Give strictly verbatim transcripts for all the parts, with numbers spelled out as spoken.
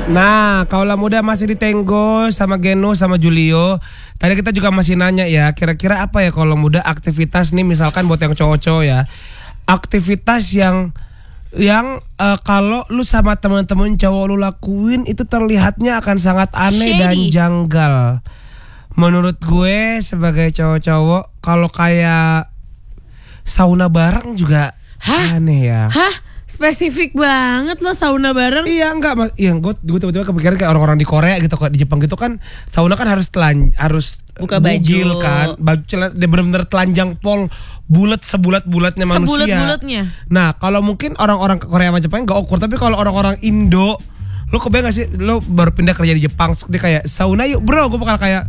Nah, kaulah muda masih di Tenggo sama Geno sama Julio. Tadi kita juga masih nanya ya, kira-kira apa ya kaulah muda aktivitas nih misalkan buat yang cowok-cowok ya. Aktivitas yang yang uh, kalau lu sama teman-teman cowok lu lakuin itu terlihatnya akan sangat aneh dan Shady. janggal. Menurut gue sebagai cowok-cowok kalau kayak sauna bareng juga Hah? aneh ya. Hah? Spesifik banget lo sauna bareng. Iya enggak mas, iya gue gue tiba-tiba kepikiran kayak orang-orang di Korea gitu, kok di Jepang gitu kan sauna kan harus telan harus Buka bugil baju. kan, baju celana dia benar-benar telanjang pol bulat sebulat-bulatnya manusia. Sebulat-bulatnya. Nah kalau mungkin orang-orang Korea sama Jepang nggak awkward, tapi kalau orang-orang Indo, lo kebayang gak sih lo baru pindah kerja di Jepang, dia kayak sauna yuk bro, gue bakal kayak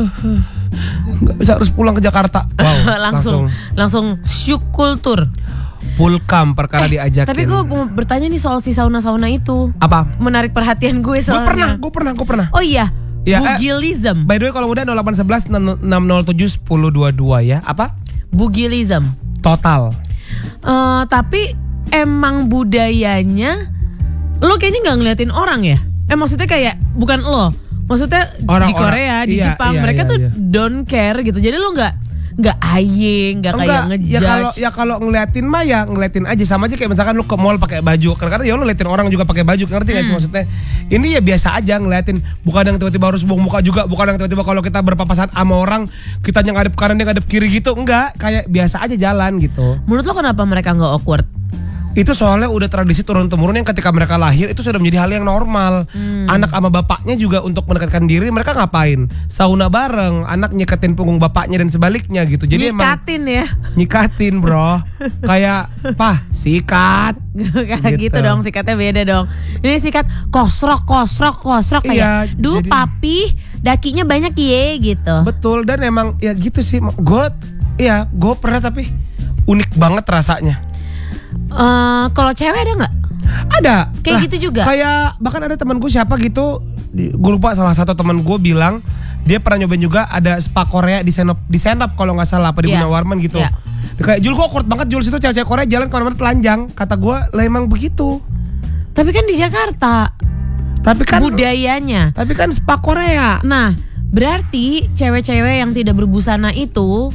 nggak bisa, harus pulang ke Jakarta. Wow, langsung langsung syuk kultur. Pulkam perkara Eh, diajakin. Tapi gue mau bertanya nih soal si sauna-sauna itu. apa? Menarik perhatian gue Gue soalnya. pernah, gue pernah, gue pernah. Oh iya, Ya, eh, Bugilism. By the way kalau muda nol delapan satu satu enam nol tujuh satu nol dua dua ya. Apa? Bugilism. Total. Eh, tapi emang budayanya lo kayaknya nggak ngeliatin orang ya? Eh maksudnya kayak bukan lo, maksudnya di Orang-orang. Korea, di Iya, Jepang iya, mereka iya, tuh iya. don't care gitu. Jadi lo nggak nggak aye, nggak kayak Enggak, ya ngejudge. kalau ya kalau ngeliatin mah ya ngeliatin aja, sama aja kayak misalkan lu ke mall pakai baju. Kadang-kadang ya lu ngeliatin orang juga pakai baju, ngerti gak sih Hmm. maksudnya? Ini ya biasa aja ngeliatin, bukan yang tiba-tiba harus buang muka juga, bukan yang tiba-tiba kalau kita berpapasan sama orang kita yang ngadep kanan dia ngadep kiri gitu, enggak, kayak biasa aja jalan gitu. Menurut lo kenapa mereka nggak awkward? Itu soalnya udah tradisi turun-temurun yang ketika mereka lahir itu sudah menjadi hal yang normal. Hmm. Anak sama bapaknya juga untuk mendekatkan diri mereka ngapain? Sauna bareng, anak nyekatin punggung bapaknya dan sebaliknya gitu. Jadi emang Nyikatin ya. nyikatin bro. Kayak pah sikat Kayak Gitu. gitu dong, sikatnya beda dong. Ini sikat kosrok kosrok kosrok Iya, kayak duh jadi- papi dakinya banyak ye gitu. Betul, dan emang ya gitu sih. Gue Iya gue pernah, tapi unik banget rasanya. Eh, kalau cewek ada nggak? Ada Kayak Lah, gitu juga? Kayak bahkan ada teman gue siapa gitu, gue lupa, salah satu teman gue bilang dia pernah nyobain juga ada spa Korea di Senop, di Senop kalau nggak salah, apa di Iya. Gunawarman gitu. Iya. Dia kayak Jul, gue awkward banget Jul, situ cewek-cewek Korea jalan kemana-mana telanjang. Kata gue lah emang begitu. Tapi kan di Jakarta Tapi kan budayanya. Tapi kan spa Korea. Nah, berarti cewek-cewek yang tidak berbusana itu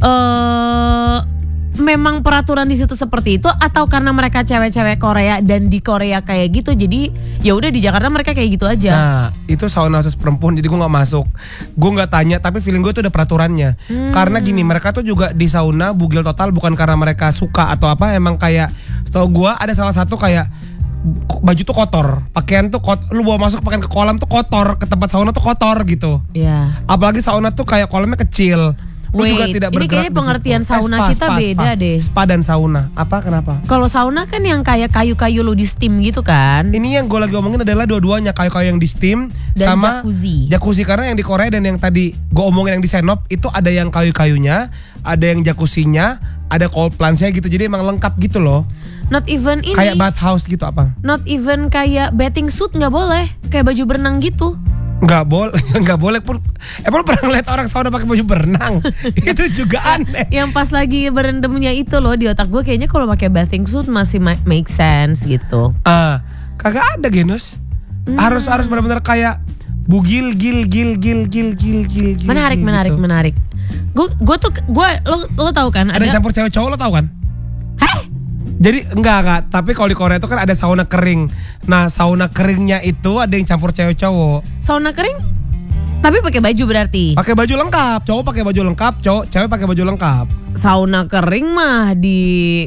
eh memang peraturan di situ seperti itu, atau karena mereka cewek-cewek Korea dan di Korea kayak gitu, jadi ya udah di Jakarta mereka kayak gitu aja. Nah itu sauna khusus perempuan, jadi gue nggak masuk. Gue nggak tanya, tapi feeling gue itu udah peraturannya. Hmm. Karena gini, mereka tuh juga di sauna bugil total, bukan karena mereka suka atau apa. Emang kayak setahu gue ada salah satu kayak baju tuh kotor, pakaian tuh kot, lu bawa masuk pakaian ke kolam tuh kotor, ke tempat sauna tuh kotor gitu. Ya. Apalagi sauna tuh kayak kolamnya kecil. Lu Wait, juga tidak ini bergerak kayaknya di pengertian situ. sauna spa, kita spa, beda spa. deh. Spa dan sauna. Apa kenapa? Kalau sauna kan yang kayak kayu-kayu lo di steam gitu kan. Ini yang gue lagi omongin adalah dua-duanya, kayu-kayu yang di steam Dan sama jacuzzi. Jacuzzi, karena yang di Korea dan yang tadi gue omongin yang di Senop itu ada yang kayu-kayunya, ada yang jacuzzinya, ada cold plunge-nya gitu. Jadi emang lengkap gitu loh. Not even ini. Kayak bathhouse gitu apa? Not even kayak bathing suit nggak boleh, kayak baju berenang gitu. Nggak boleh, nggak boleh pun. Emang lu pernah ngeliat orang sauna pakai baju berenang? Itu juga aneh. Yang pas lagi berendamnya itu loh, di otak gue kayaknya kalau pakai bathing suit masih ma- make sense gitu. Ah, kagak ada Genus. Harus harus benar-benar kayak bugil gil gil gil gil gil gil gil. Menarik, gil menarik, gitu. menarik. Gue gue tuh gue lo lo tahu kan Ada yang ada. campur cewek cowok, lo tau kan? Hah? Jadi enggak enggak, tapi kalau di Korea itu kan ada sauna kering. Nah, sauna keringnya itu ada yang campur cewek cowok. Sauna kering tapi pakai baju berarti. Pakai baju lengkap, cowok pakai baju lengkap, cowok cewek pakai baju lengkap. Sauna kering mah di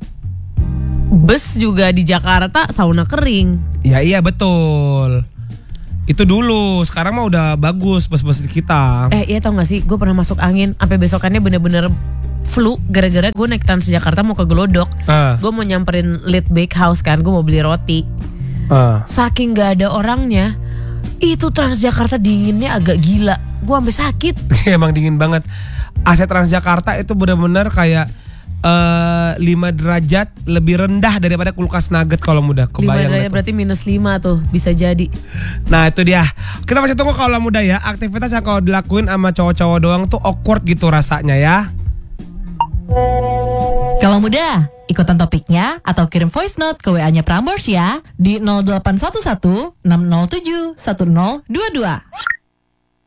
bus juga di Jakarta sauna kering. Ya iya betul. Itu dulu, sekarang mah udah bagus bus-bus di kita. Eh iya tau gak sih, gue pernah masuk angin sampai besokannya bener-bener flu gara-gara gue naik Transjakarta mau ke Glodok. Ah, Gue mau nyamperin Lit Bakehouse kan, gue mau beli roti. ah. Saking gak ada orangnya, itu Transjakarta dinginnya agak gila. Gue sampai sakit. Emang dingin banget. A C Transjakarta itu benar-benar kayak eh, lima derajat lebih rendah daripada kulkas Nugget kalau muda. lima Kebayang derajat itu. berarti minus lima tuh, bisa jadi. Nah itu dia. Kita masih tunggu kalau muda ya. Aktivitas yang kalau dilakuin sama cowok-cowok doang tuh awkward gitu rasanya ya. Kalau muda, Ikutan topiknya atau kirim voice note ke W A-nya Prambors ya di nol delapan satu satu enam nol tujuh satu nol dua dua.